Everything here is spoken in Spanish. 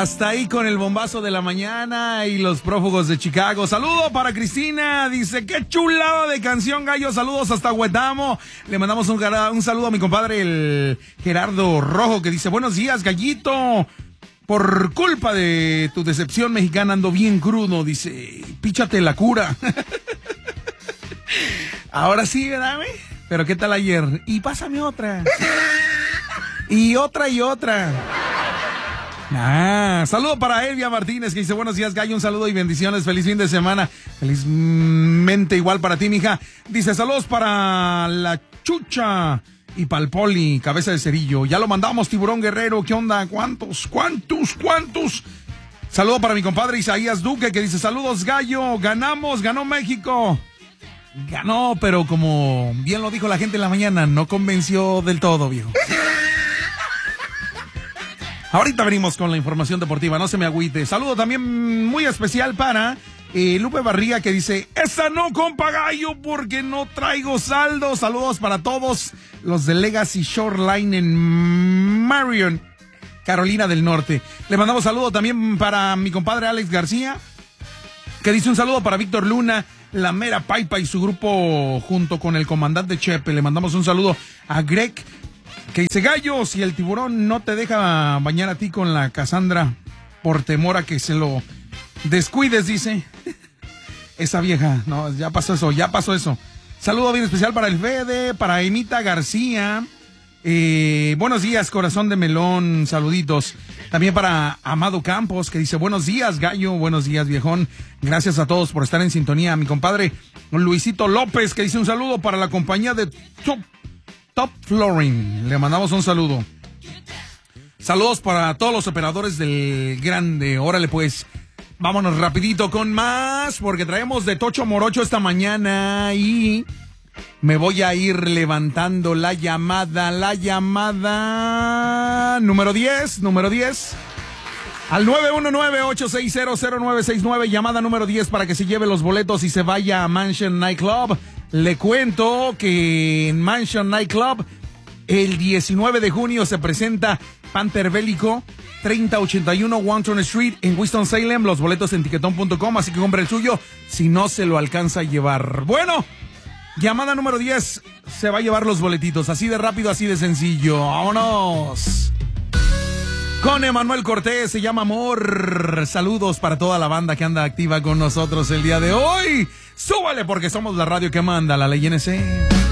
Hasta ahí con el bombazo de la mañana y los prófugos de Chicago. Saludo para Cristina, dice, qué chulada de canción, gallo. Saludos hasta Huetamo. Le mandamos un saludo a mi compadre, el Gerardo Rojo, que dice, buenos días, gallito. Por culpa de tu decepción mexicana ando bien crudo, dice, píchate la cura. Ahora sí, ¿verdad? Pero ¿qué tal ayer? Y pásame otra. Y otra y otra. Saludo para Elvia Martínez, que dice, buenos días, gallo, un saludo y bendiciones, feliz fin de semana. Felizmente igual para ti, mija. Dice, saludos para la Chucha y para el Poli, cabeza de cerillo. Ya lo mandamos, Tiburón Guerrero, ¿qué onda? ¿Cuántos? Saludo para mi compadre Isaías Duque, que dice, saludos, gallo, ganó México. Ganó, pero como bien lo dijo la gente en la mañana, no convenció del todo, viejo. Ahorita venimos con la información deportiva, no se me agüite. Saludo también muy especial para Lupe Barriga, que dice, esa no, compa gallo, porque no traigo saldo. Saludos para todos los de Legacy Shoreline en Marion, Carolina del Norte. Le mandamos saludo también para mi compadre Alex García, que dice un saludo para Víctor Luna, la Mera Paipa y su grupo junto con el comandante Chepe. Le mandamos un saludo a Greg, que dice, gallo, si el tiburón no te deja bañar a ti con la Cassandra por temor a que se lo descuides, dice. Esa vieja, no, ya pasó eso. Saludo bien especial para el Fede, para Emita García. Buenos días, corazón de melón, saluditos. También para Amado Campos, que dice, buenos días, gallo, buenos días, viejón. Gracias a todos por estar en sintonía. Mi compadre Luisito López, que dice un saludo para la compañía de Top Flooring. Le mandamos un saludo. Saludos para todos los operadores del grande. Órale pues, vámonos rapidito con más, porque traemos de Tocho Morocho esta mañana y me voy a ir levantando la llamada número 10 al 919-860-0969, llamada número 10 para que se lleve los boletos y se vaya a Mansion Nightclub. Le cuento que en Mansion Nightclub el 19 de junio se presenta Panther Bélico, 3081 Washington Street en Winston-Salem. Los boletos en tiquetón.com, así que compre el suyo si no se lo alcanza a llevar. Bueno, llamada número 10 se va a llevar los boletitos, así de rápido, así de sencillo. ¡Vámonos! Con Emanuel Cortés, se llama Amor. Saludos para toda la banda que anda activa con nosotros el día de hoy. Súbale porque somos la radio que manda, la ley NC.